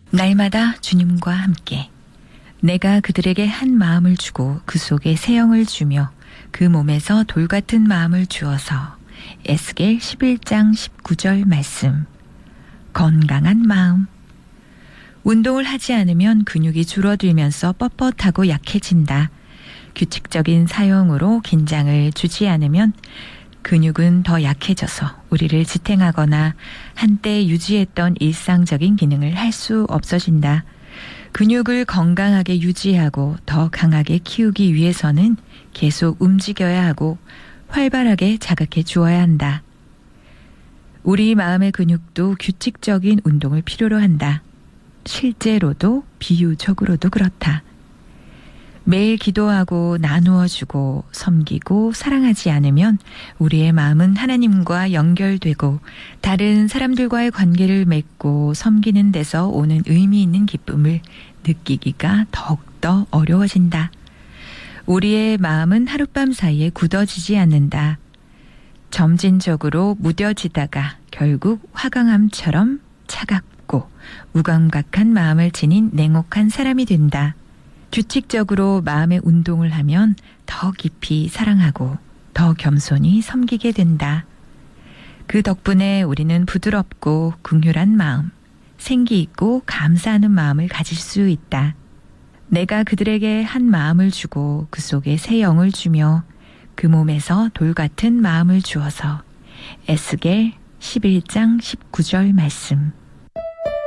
날마다 주님과 함께 내가 그들에게 한 마음을 주고 그 속에 새 영을 주며 그 몸에서 돌 같은 마음을 주어서. 에스겔 11장 19절 말씀. 건강한 마음. 운동을 하지 않으면 근육이 줄어들면서 뻣뻣하고 약해진다. 규칙적인 사용으로 긴장을 주지 않으면 근육은 더 약해져서 우리를 지탱하거나 한때 유지했던 일상적인 기능을 할 수 없어진다. 근육을 건강하게 유지하고 더 강하게 키우기 위해서는 계속 움직여야 하고 활발하게 자극해 주어야 한다. 우리 마음의 근육도 규칙적인 운동을 필요로 한다. 실제로도 비유적으로도 그렇다. 매일 기도하고 나누어주고 섬기고 사랑하지 않으면 우리의 마음은 하나님과 연결되고 다른 사람들과의 관계를 맺고 섬기는 데서 오는 의미 있는 기쁨을 느끼기가 더욱더 어려워진다. 우리의 마음은 하룻밤 사이에 굳어지지 않는다. 점진적으로 무뎌지다가 결국 화강암처럼 차갑고 무감각한 마음을 지닌 냉혹한 사람이 된다. 규칙적으로 마음의 운동을 하면 더 깊이 사랑하고 더 겸손히 섬기게 된다. 그 덕분에 우리는 부드럽고 긍휼한 마음, 생기 있고 감사하는 마음을 가질 수 있다. 내가 그들에게 한 마음을 주고 그 속에 새 영을 주며 그 몸에서 돌 같은 마음을 주어서. 에스겔 11장 19절 말씀.